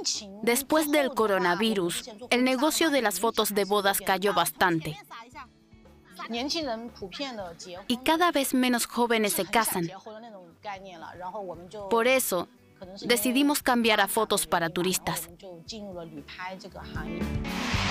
Después del coronavirus, el negocio de las fotos de bodas cayó bastante. Y cada vez menos jóvenes se casan. Por eso, decidimos cambiar a fotos para turistas.